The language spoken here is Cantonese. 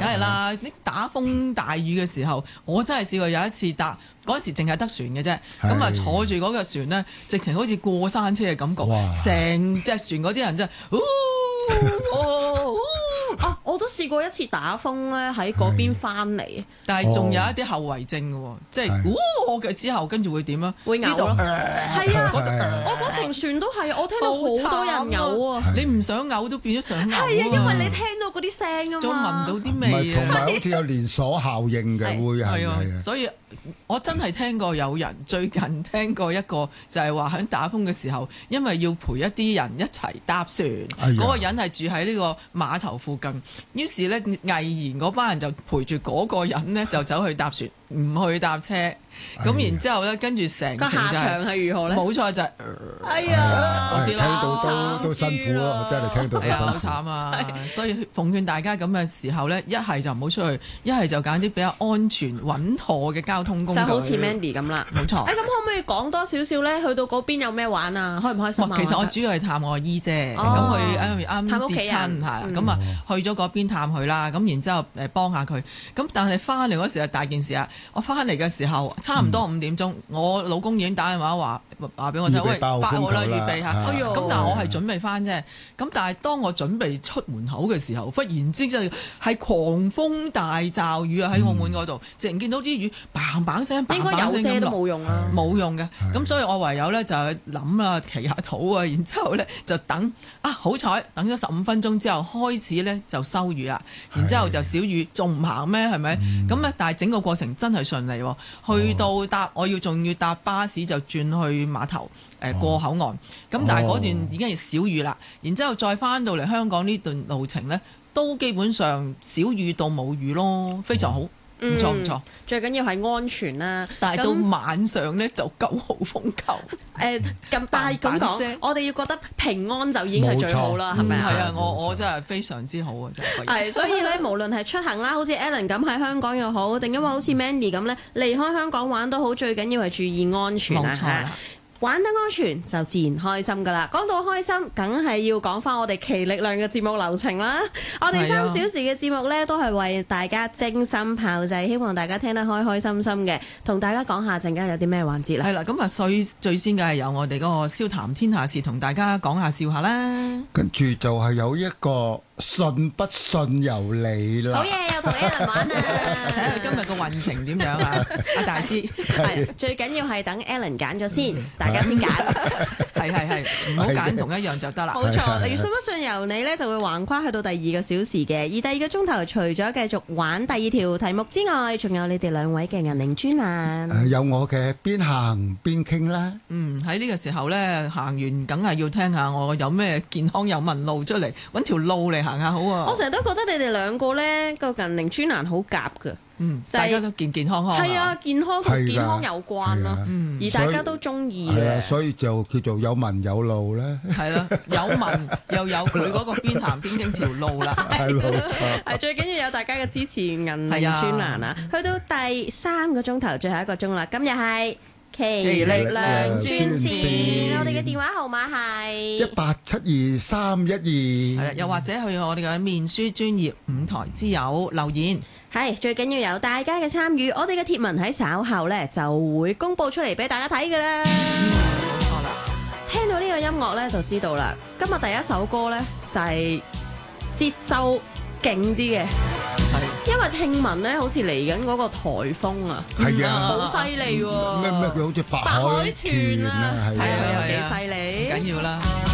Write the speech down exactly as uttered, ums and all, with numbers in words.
梗係啦！你打風大雨嘅時候，我真係試過有一次搭嗰陣時淨係得船嘅啫，咁啊坐住嗰個船咧，直情好似過山車嘅感覺，成隻船嗰啲人真係， 啊！我都試過一次打風咧，喺嗰邊翻嚟， 但係仲有一啲後遺症嘅喎，即係喎嘅之後跟住會點啊？ 會嘔咯，係啊！我嗰程船都係，我聽到好多人嘔啊！ 你唔想嘔都變咗想嘔。係啊，因為你聽到嗰啲聲啊嘛， 仲聞到啲味啊， 同埋好似有連鎖效應嘅，會係啊，所以我真係聽過有人最近聽過一個就係話喺打風嘅時候，因為要陪一啲人一齊搭船，嗰個人係住喺呢個碼頭附近，於是咧毅然嗰班人就陪住嗰個人咧就走去搭船，唔去搭車。咁然之後咧，跟住成程下場係如何咧？ 冇錯就係， 哎呀， 聽到都都辛苦咯，真係聽到都辛苦。 好慘啊！所以奉勸大家咁嘅時候咧，一係就唔好出去，一係就揀啲比較安全穩妥嘅交通工具。 就好似 Mandy 咁啦， 冇錯。 誒咁可唔可以講多少少咧？去到嗰邊有咩玩啊？開唔開心啊？ 其實我主要係探我阿姨啫，咁佢啱啱跌親係，咁啊去咗嗰邊探佢啦，咁然之後誒幫下佢。咁但係翻嚟嗰時係大件事啊！我翻嚟嘅時候差唔多五點鐘，我老公已經打電話話話俾我聽，喂，八號啦，預備下。咁但係我係準備翻啫。咁但係當我準備出門口嘅時候，忽然之間係狂風大驟雨啊！喺澳門嗰度，直情見到啲雨嘭嘭聲，嘭嘭聲咁落。應該有遮都冇用啦，冇用嘅。咁所以我唯有咧就諗啦，祈下禱啊，然之後咧就等啊，好彩等咗十五分鐘之後開始咧就收雨啦。然之後就小雨，仲唔行咩？係咪？咁咧，但係整個過程真係順利喎。去到搭我要仲要搭巴士就轉去碼頭誒、呃、過口岸，咁、哦、但係嗰段已經係小雨啦，然之後再翻到嚟香港呢段路程呢，都基本上小雨到冇雨咯，非常好，唔、嗯、錯唔錯。 最緊要係安全啦， 但係到晚上呢，就九號風球。 誒咁，但係咁講，我哋要覺得平安就已經係最好啦，係咪啊？ 係啊，我我真係非常之好啊，真係。 係，所以咧，無論係出行啦，好似 Alan 咁喺香港又好，定因為好似 Mandy 咁咧離開香港玩都好，最緊要係注意安全啊！ 冇錯啦。 玩得安全就自然開心噶啦！講到開心，梗係要講翻我哋奇力量嘅節目流程啦。我哋三小時嘅節目呢，都係為大家精心炮製，希望大家聽得開開心心嘅。同大家講下陣間有啲咩環節啦。 係啦，咁啊，最最先嘅係由我哋嗰個笑談天下事，同大家講下笑下啦。 跟住就係有一個信不信由你啦。 好嘢，又同 Alan 玩啊！ 睇下今日個運程點樣啊？阿大師係最緊要係等 Alan 揀咗先。大家先揀， 係係係，唔好揀同一樣就得啦。 冇錯，例如信不信由你呢，就會橫跨去到第二個小時嘅。而第二個鐘頭，除咗繼續玩第二條題目之外，仲有你哋兩位嘅銀鈴專欄、呃。有我嘅邊行邊傾啦。 嗯，喺呢個時候呢，行完梗係要聽下我有咩健康有問路出嚟，揾條路嚟行下好啊。 我成日都覺得你哋兩個呢個銀鈴專欄好夾㗎。 嗯，大家都健健康康。 係啊，健康同健康有關咯。嗯，而大家都中意嘅。 係啊，所以就叫做有文有路咧。 係啦，有文又有佢嗰個邊行邊經條路啦。 係冇錯。 係最緊要有大家嘅支持，銀鈴專欄啊！去到第三個鐘頭，最後一個鐘啦。今日係奇力量專線，我哋嘅電話號碼係一八七二三一二。 係啦，又或者去我哋嘅面書專頁五台之友留言。 係最緊要有大家嘅參與，我哋嘅貼文喺稍後呢就會公佈出嚟俾大家睇㗎啦。 冇錯啦， 聽到呢個音樂呢就知道啦。今日第一首歌呢就係節奏勁啲嘅，因為聽聞呢好似嚟緊嗰個颱風啊， 係啊， 好犀利喎！ 咩咩佢好似白海豚啊， 係啊，幾犀利， 緊要啦。